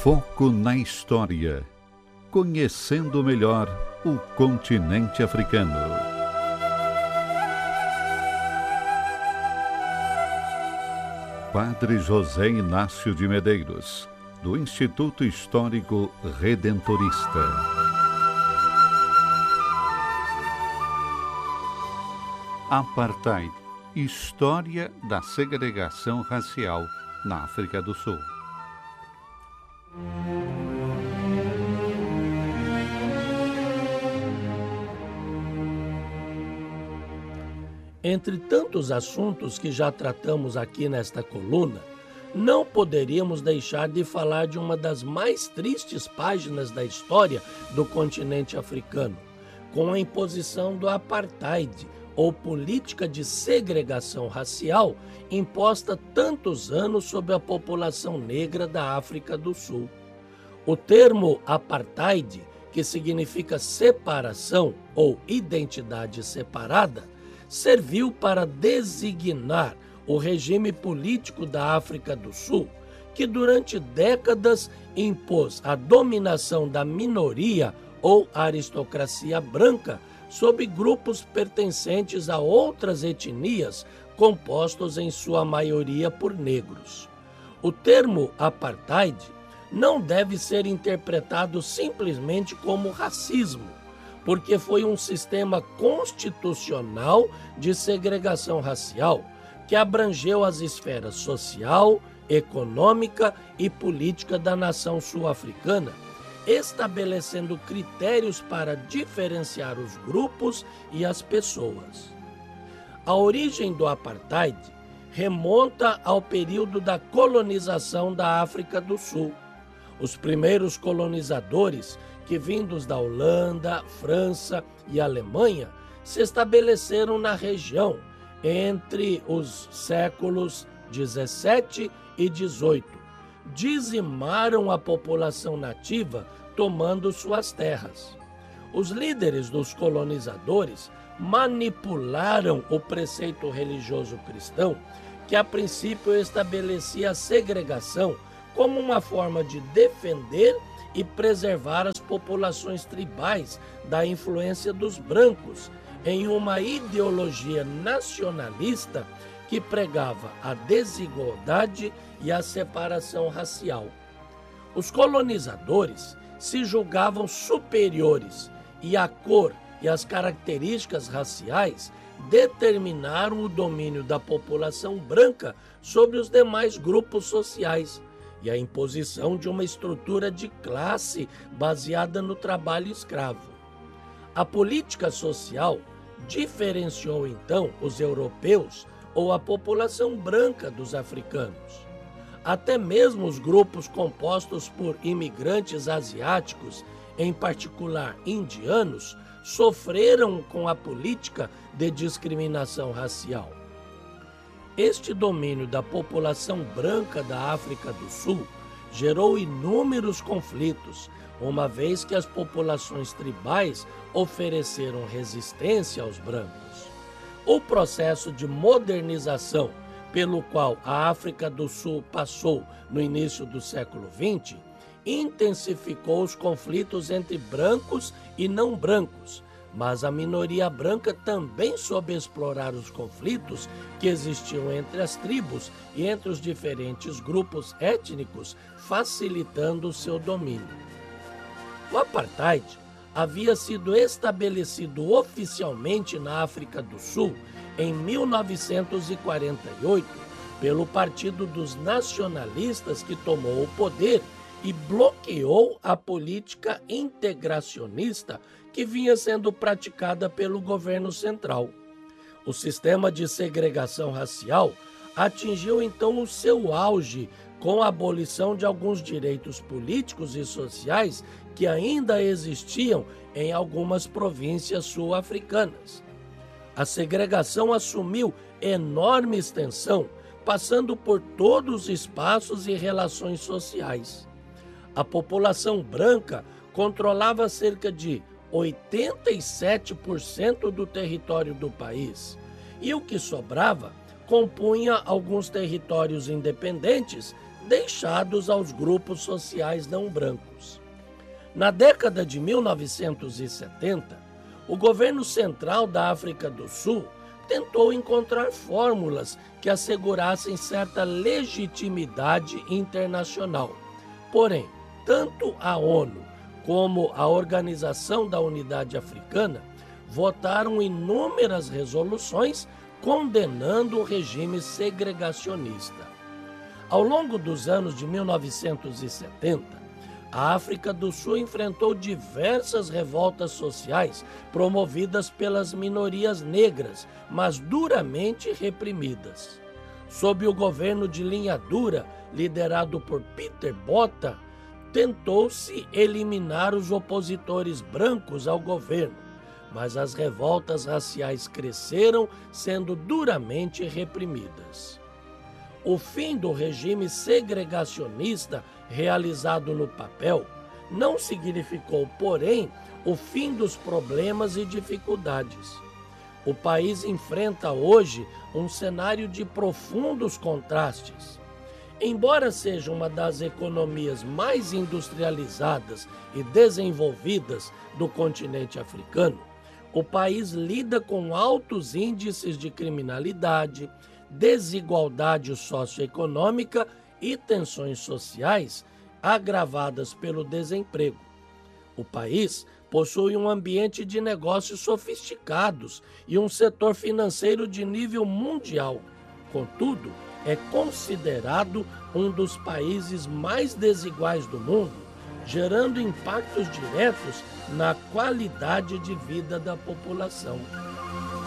Foco na história. Conhecendo melhor o continente africano. Padre José Inácio de Medeiros, do Instituto Histórico Redentorista. Apartheid, história da segregação racial na África do Sul. Entre tantos assuntos que já tratamos aqui nesta coluna, não poderíamos deixar de falar de uma das mais tristes páginas da história do continente africano, com a imposição do apartheid, ou política de segregação racial, imposta tantos anos sobre a população negra da África do Sul. O termo apartheid, que significa separação ou identidade separada, serviu para designar o regime político da África do Sul, que durante décadas impôs a dominação da minoria ou aristocracia branca sobre grupos pertencentes a outras etnias, compostos em sua maioria por negros. O termo apartheid não deve ser interpretado simplesmente como racismo, porque foi um sistema constitucional de segregação racial que abrangeu as esferas social, econômica e política da nação sul-africana, estabelecendo critérios para diferenciar os grupos e as pessoas. A origem do apartheid remonta ao período da colonização da África do Sul. Os primeiros colonizadores, que vindos da Holanda, França e Alemanha, se estabeleceram na região entre os séculos 17 e 18. Dizimaram a população nativa, tomando suas terras. Os líderes dos colonizadores manipularam o preceito religioso cristão, que a princípio estabelecia a segregação como uma forma de defender e preservar as populações tribais da influência dos brancos em uma ideologia nacionalista que pregava a desigualdade e a separação racial. Os colonizadores se julgavam superiores e a cor e as características raciais determinaram o domínio da população branca sobre os demais grupos sociais e a imposição de uma estrutura de classe baseada no trabalho escravo. A política social diferenciou então os europeus ou a população branca dos africanos. Até mesmo os grupos compostos por imigrantes asiáticos, em particular indianos, sofreram com a política de discriminação racial. Este domínio da população branca da África do Sul gerou inúmeros conflitos, uma vez que as populações tribais ofereceram resistência aos brancos. O processo de modernização pelo qual a África do Sul passou no início do século XX intensificou os conflitos entre brancos e não brancos, mas a minoria branca também soube explorar os conflitos que existiam entre as tribos e entre os diferentes grupos étnicos, facilitando o seu domínio. O apartheid havia sido estabelecido oficialmente na África do Sul em 1948 pelo Partido dos Nacionalistas, que tomou o poder e bloqueou a política integracionista que vinha sendo praticada pelo governo central. O sistema de segregação racial atingiu então o seu auge com a abolição de alguns direitos políticos e sociais que ainda existiam em algumas províncias sul-africanas. A segregação assumiu enorme extensão, passando por todos os espaços e relações sociais. A população branca controlava cerca de 87% do território do país, e o que sobrava compunha alguns territórios independentes deixados aos grupos sociais não brancos. Na década de 1970, o governo central da África do Sul tentou encontrar fórmulas que assegurassem certa legitimidade internacional. Porém, tanto a ONU como a Organização da Unidade Africana votaram inúmeras resoluções condenando o regime segregacionista. Ao longo dos anos de 1970, a África do Sul enfrentou diversas revoltas sociais promovidas pelas minorias negras, mas duramente reprimidas. Sob o governo de linha dura, liderado por Peter Botha, tentou-se eliminar os opositores brancos ao governo, mas as revoltas raciais cresceram, sendo duramente reprimidas. O fim do regime segregacionista realizado no papel não significou, porém, o fim dos problemas e dificuldades. O país enfrenta hoje um cenário de profundos contrastes. Embora seja uma das economias mais industrializadas e desenvolvidas do continente africano, o país lida com altos índices de criminalidade, desigualdade socioeconômica e tensões sociais agravadas pelo desemprego. O país possui um ambiente de negócios sofisticados e um setor financeiro de nível mundial. Contudo, é considerado um dos países mais desiguais do mundo, gerando impactos diretos na qualidade de vida da população.